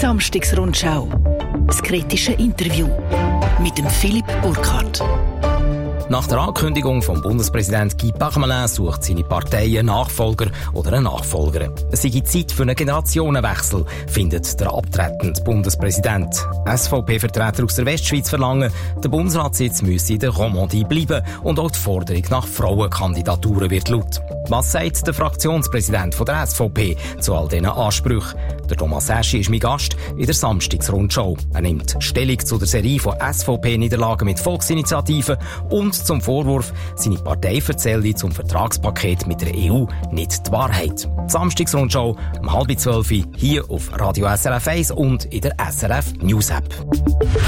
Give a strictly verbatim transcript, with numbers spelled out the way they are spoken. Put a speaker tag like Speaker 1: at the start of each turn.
Speaker 1: Samstagsrundschau. Das kritische Interview mit dem Philipp Burkhardt.
Speaker 2: Nach der Ankündigung vom Bundespräsident Guy Parmelin sucht seine Partei einen Nachfolger oder eine Nachfolgerin. Es sei Zeit für einen Generationenwechsel, findet der abtretende Bundespräsident. S V P-Vertreter aus der Westschweiz verlangen, der Bundesratssitz müsse in der Romandie bleiben und auch die Forderung nach Frauenkandidaturen wird laut. Was sagt der Fraktionspräsident von der S V P zu all diesen Ansprüchen? Der Thomas Eschi ist mein Gast in der Samstagsrundschau. Er nimmt Stellung zu der Serie von S V P-Niederlagen mit Volksinitiativen und zum Vorwurf, seine Partei erzähle zum Vertragspaket mit der E U nicht die Wahrheit. Die Samstagsrundschau um halb zwölf hier auf Radio S R F eins und in der S R F News App.